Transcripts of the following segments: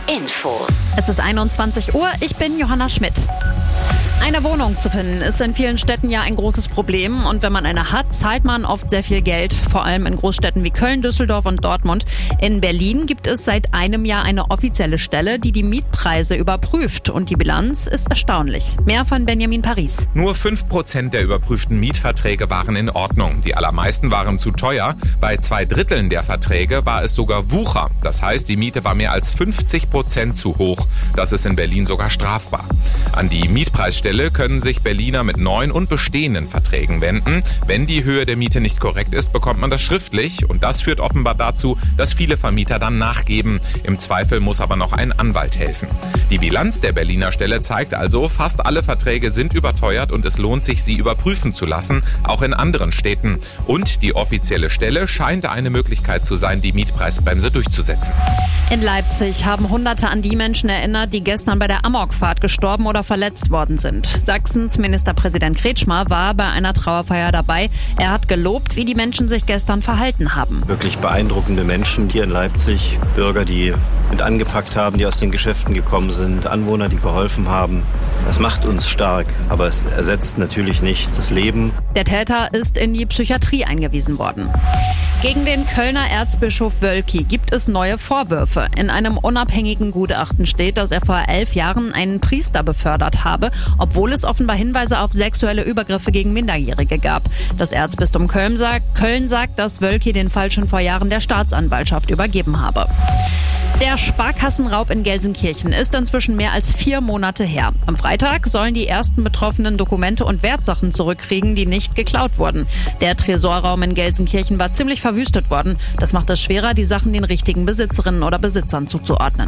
Infos. Es ist 21 Uhr, ich bin Johanna Schmidt. Eine Wohnung zu finden ist in vielen Städten ja ein großes Problem und wenn man eine hat, zahlt man oft sehr viel Geld, vor allem in Großstädten wie Köln, Düsseldorf und Dortmund. In Berlin gibt es seit einem Jahr eine offizielle Stelle, die die Mietpreise überprüft und die Bilanz ist erstaunlich. Mehr von Benjamin Paris. Nur 5% der überprüften Mietverträge waren in Ordnung. Die allermeisten waren zu teuer. Bei 2/3 der Verträge war es sogar Wucher. Das heißt, die Miete war mehr als 50% zu hoch. Das ist in Berlin sogar strafbar. An die Mietpreisstelle können sich Berliner mit neuen und bestehenden Verträgen wenden. Wenn die Höhe der Miete nicht korrekt ist, bekommt man das schriftlich. Und das führt offenbar dazu, dass viele Vermieter dann nachgeben. Im Zweifel muss aber noch ein Anwalt helfen. Die Bilanz der Berliner Stelle zeigt also, fast alle Verträge sind überteuert und es lohnt sich, sie überprüfen zu lassen, auch in anderen Städten. Und die offizielle Stelle scheint eine Möglichkeit zu sein, die Mietpreisbremse durchzusetzen. In Leipzig haben Hunderte an die Menschen erinnert, die gestern bei der Amokfahrt gestorben oder verletzt worden sind. Sachsens Ministerpräsident Kretschmer war bei einer Trauerfeier dabei. Er hat gelobt, wie die Menschen sich gestern verhalten haben. Wirklich beeindruckende Menschen hier in Leipzig. Bürger, die mit angepackt haben, die aus den Geschäften gekommen sind. Anwohner, die geholfen haben. Das macht uns stark, aber es ersetzt natürlich nicht das Leben. Der Täter ist in die Psychiatrie eingewiesen worden. Gegen den Kölner Erzbischof Wölki gibt es neue Vorwürfe. In einem unabhängigen Gutachten steht, dass er vor 11 Jahren einen Priester befördert habe, obwohl es offenbar Hinweise auf sexuelle Übergriffe gegen Minderjährige gab. Das Erzbistum Köln sagt, dass Wölki den Fall schon vor Jahren der Staatsanwaltschaft übergeben habe. Der Sparkassenraub in Gelsenkirchen ist inzwischen mehr als 4 Monate her. Am Freitag sollen die ersten Betroffenen Dokumente und Wertsachen zurückkriegen, die nicht geklaut wurden. Der Tresorraum in Gelsenkirchen war ziemlich verwüstet worden. Das macht es schwerer, die Sachen den richtigen Besitzerinnen oder Besitzern zuzuordnen.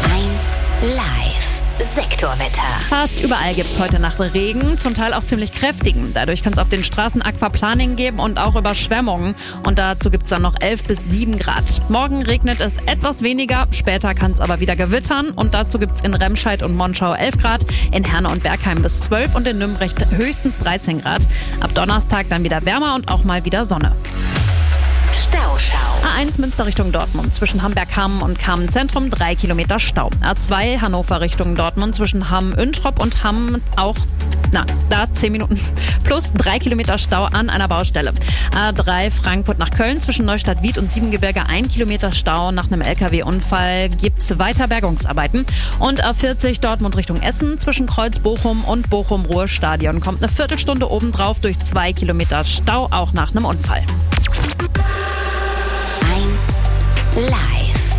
1 Live. Sektorwetter. Fast überall gibt's heute Nacht Regen, zum Teil auch ziemlich kräftigen. Dadurch kann es auf den Straßen Aquaplaning geben und auch Überschwemmungen. Und dazu gibt's dann noch 11 bis 7 Grad. Morgen regnet es etwas weniger, später kann es aber wieder gewittern. Und dazu gibt's in Remscheid und Monschau 11 Grad, in Herne und Bergheim bis 12 und in Nürnberg höchstens 13 Grad. Ab Donnerstag dann wieder wärmer und auch mal wieder Sonne. Stauschau. A1 Münster Richtung Dortmund zwischen Hamburg-Hamm und Hamm-Zentrum 3 Kilometer Stau. A2 Hannover Richtung Dortmund zwischen Hamm-Üntrop und Hamm auch, da 10 Minuten plus 3 Kilometer Stau an einer Baustelle. A3 Frankfurt nach Köln zwischen Neustadt-Wied und Siebengebirge 1 Kilometer Stau. Nach einem LKW-Unfall gibt's weiter Bergungsarbeiten. Und A40 Dortmund Richtung Essen zwischen Kreuz-Bochum und Bochum-Ruhr-Stadion kommt eine Viertelstunde obendrauf durch 2 Kilometer Stau, auch nach einem Unfall. 1 Live.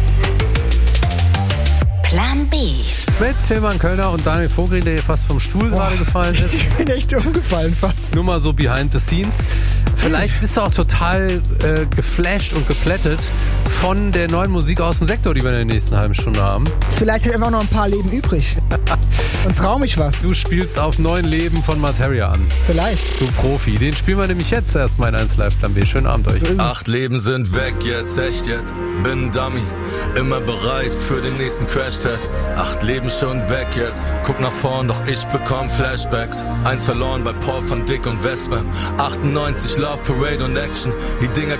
Plan B. Mit Tilman Kölner und Daniel Vogel, der hier fast vom Stuhl gerade gefallen ist. Ich bin echt umgefallen fast. Nur mal so behind the scenes. Vielleicht bist du auch total geflasht und geplättet von der neuen Musik aus dem Sektor, die wir in der nächsten halben Stunde haben. Vielleicht habe ich einfach noch ein paar Leben übrig. Und trau mich was. Du spielst auf 9 Leben von Materia an. Vielleicht. Du Profi. Den spielen wir nämlich jetzt erstmal in 1 Live Plan B. Schönen Abend euch. So 8 Leben sind weg jetzt, echt jetzt. Bin ein Dummy, immer bereit für den nächsten Crashtest. 8 Leben schon weg jetzt. Guck nach vorn, doch ich bekomm Flashbacks. 1 verloren bei Paul van Dyk und Vesper. 98 Love, Parade und Action. Die Dinger